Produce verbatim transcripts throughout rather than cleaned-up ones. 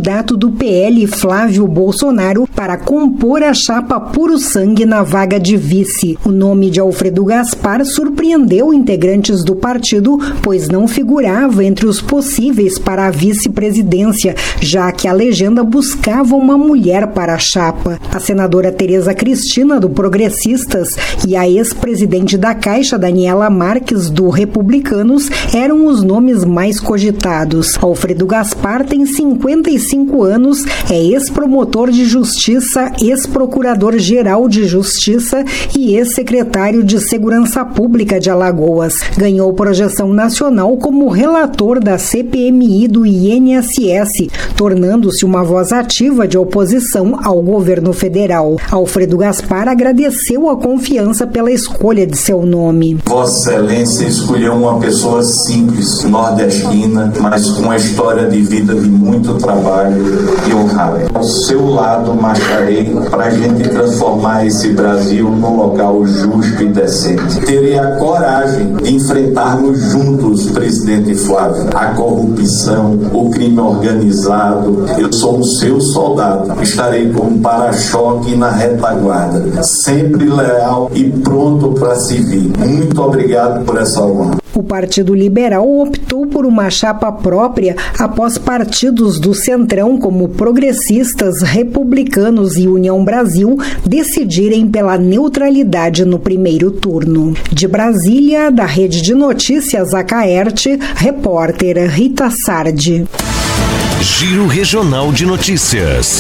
candidato do P L, Flávio Bolsonaro, para compor a chapa Puro Sangue na vaga de vice. O nome de Alfredo Gaspar surpreendeu integrantes do partido, pois não figurava entre os possíveis para a vice-presidência, já que a legenda buscava uma mulher para a chapa. A senadora Tereza Cristina, do Progressistas, e a ex-presidente da Caixa, Daniela Marques, do Republicanos, eram os nomes mais cogitados. Alfredo Gaspar tem cinquenta e cinco anos, é ex-promotor de justiça, ex-procurador-geral de justiça e ex-secretário de Segurança Pública de Alagoas. Ganhou projeção nacional como relator da C P M I do I N S S, tornando-se uma voz ativa de oposição ao governo federal. Alfredo Gaspar agradeceu a confiança pela escolha de seu nome. Vossa Excelência escolheu uma pessoa simples, nordestina, mas com uma história de vida de muito trabalho e honrada. Ao seu lado marcharei para a gente transformar esse Brasil num local justo e decente. Terei a coragem de enfrentarmos juntos, presidente Flávio, a corrupção, o crime organizado. Eu sou o seu soldado. Estarei como para-choque na retaguarda, sempre leal e pronto para servir. Muito obrigado por essa honra. O Partido Liberal optou por uma chapa própria após partidos do Centrão, como Progressistas, Republicanos e União Brasil, decidirem pela neutralidade no primeiro turno. De Brasília, da Rede de Notícias Acaerte, repórter Rita Sardi. Giro Regional de Notícias.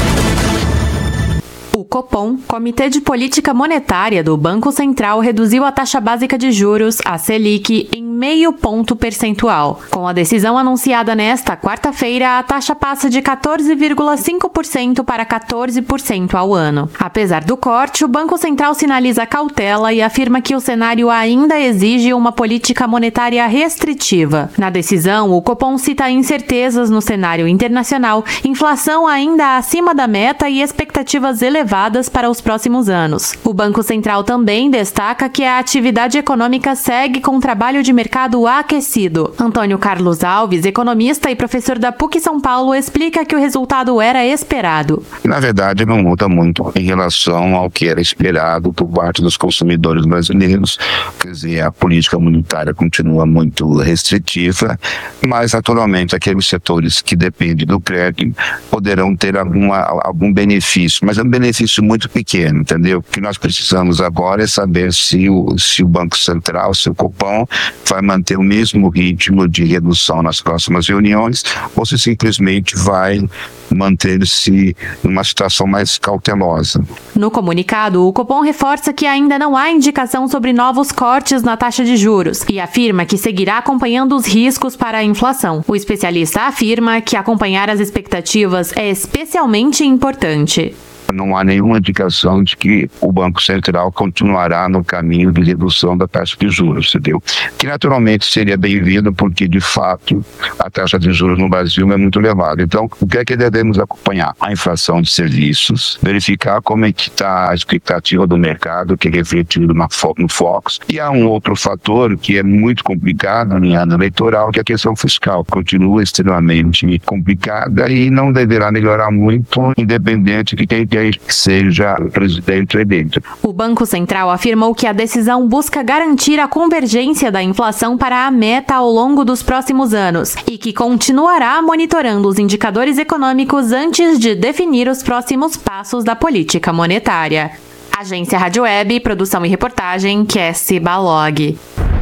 O Copom, Comitê de Política Monetária do Banco Central, reduziu a taxa básica de juros, a Selic, em meio ponto percentual. Com a decisão anunciada nesta quarta-feira, a taxa passa de quatorze vírgula cinco por cento para quatorze por cento ao ano. Apesar do corte, o Banco Central sinaliza cautela e afirma que o cenário ainda exige uma política monetária restritiva. Na decisão, o Copom cita incertezas no cenário internacional, inflação ainda acima da meta e expectativas elevadas para os próximos anos. O Banco Central também destaca que a atividade econômica segue com trabalho de mercado aquecido. Antônio Carlos Alves, economista e professor da P U C São Paulo, explica que o resultado era esperado. Na verdade, não muda muito em relação ao que era esperado por parte dos consumidores brasileiros. Quer dizer, a política monetária continua muito restritiva, mas naturalmente aqueles setores que dependem do crédito poderão ter alguma, algum benefício, mas é um benefício muito pequeno, entendeu? O que nós precisamos agora é saber se o, se o Banco Central, se o Copom, vai manter o mesmo ritmo de redução nas próximas reuniões ou se simplesmente vai manter-se numa situação mais cautelosa. No comunicado, o Copom reforça que ainda não há indicação sobre novos cortes na taxa de juros e afirma que seguirá acompanhando os riscos para a inflação. O especialista afirma que acompanhar as expectativas é especialmente importante. Não há nenhuma indicação de que o Banco Central continuará no caminho de redução da taxa de juros, entendeu? Que naturalmente seria bem-vindo porque, de fato, a taxa de juros no Brasil é muito elevada. Então, o que é que devemos acompanhar? A inflação de serviços, verificar como é que está a expectativa do mercado, que é refletido no Focus. E há um outro fator que é muito complicado em ano eleitoral, que é a questão fiscal. Continua extremamente complicada e não deverá melhorar muito, independente de quem que seja presidente eleito. O Banco Central afirmou que a decisão busca garantir a convergência da inflação para a meta ao longo dos próximos anos e que continuará monitorando os indicadores econômicos antes de definir os próximos passos da política monetária. Agência Rádio Web, produção e reportagem, Cassie Balog.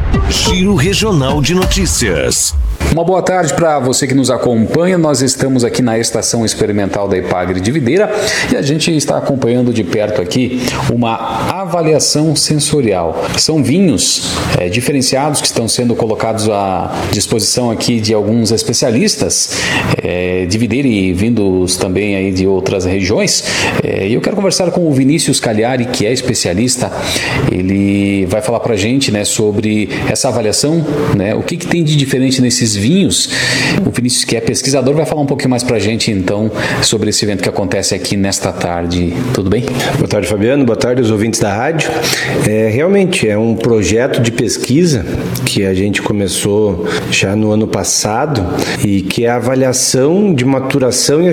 Giro Regional de Notícias. Uma boa tarde para você que nos acompanha. Nós estamos aqui na Estação Experimental da Ipagre de Videira e a gente está acompanhando de perto aqui uma avaliação sensorial. São vinhos é, diferenciados que estão sendo colocados à disposição aqui de alguns especialistas é, de Videira e vindos também aí de outras regiões. É, e eu quero conversar com o Vinícius Cagliari, que é especialista. Ele vai falar para a gente, né, sobre essa avaliação, né, o que, que tem de diferente nesses vinhos. O Vinícius, que é pesquisador, vai falar um pouquinho mais pra gente, então, sobre esse evento que acontece aqui nesta tarde. Tudo bem? Boa tarde, Fabiano. Boa tarde aos ouvintes da rádio. É, realmente, é um projeto de pesquisa que a gente começou já no ano passado e que é a avaliação de maturação e